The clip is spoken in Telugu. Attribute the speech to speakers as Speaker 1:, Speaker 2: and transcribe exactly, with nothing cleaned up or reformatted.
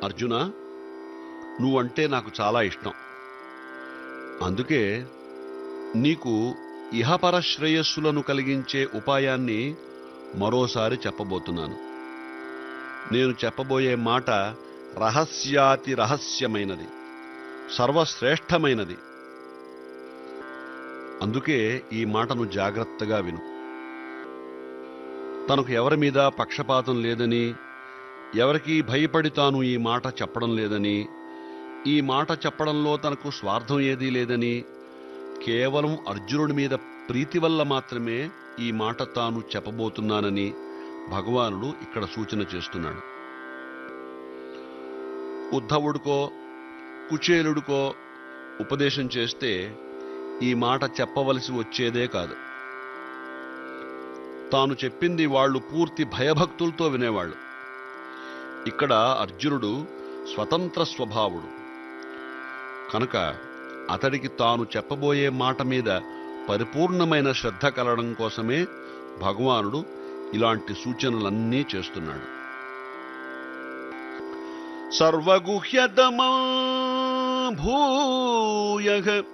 Speaker 1: అర్జున, నువ్వంటే నాకు చాలా ఇష్టం. అందుకే నీకు ఇహపర శ్రేయస్సులను కలిగించే ఉపాయాన్ని మరోసారి చెప్పబోతున్నాను. నేను చెప్పబోయే మాట రహస్యాతి రహస్యమైనది, సర్వశ్రేష్టమైనది. అందుకే ఈ మాటను జాగ్రత్తగా విను. తనకు ఎవరి మీద పక్షపాతం లేదని, ఎవరికీ భయపడి తాను ఈ మాట చెప్పడం లేదని, ఈ మాట చెప్పడంలో తనకు స్వార్థం ఏదీ లేదని, కేవలం అర్జునుడి మీద ప్రీతి వల్ల మాత్రమే ఈ మాట తాను చెప్పబోతున్నానని భగవానుడు ఇక్కడ సూచన చేస్తున్నాడు. ఉద్ధవుడికో కుచేలుడికో ఉపదేశం చేస్తే ఈ మాట చెప్పవలసి వచ్చేదే కాదు. తాను చెప్పింది వాళ్ళు పూర్తి భయభక్తులతో వినేవాళ్ళు. ఇక్కడ అర్జునుడు స్వతంత్ర స్వభావుడు కనుక అతడికి తాను చెప్పబోయే మాట మీద పరిపూర్ణమైన శ్రద్ధ కలగడం కోసమే భగవానుడు ఇలాంటి సూచనలన్నీ చేస్తున్నాడు. సర్వగుహ్యతమా భూయః